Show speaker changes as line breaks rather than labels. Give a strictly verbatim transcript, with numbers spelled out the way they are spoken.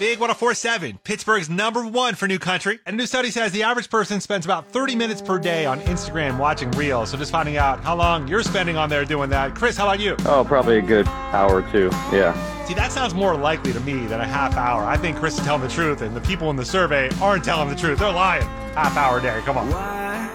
Big one oh four point seven, Pittsburgh's number one for new country. And a new study says the average person spends about thirty minutes per day on Instagram watching Reels. So just finding out how long you're spending on there doing that. Chris, how about you?
Oh, probably a good hour or two, yeah.
See, that sounds more likely to me than a half hour. I think Chris is telling the truth, and the people in the survey aren't telling the truth. They're lying. Half hour a day, come on.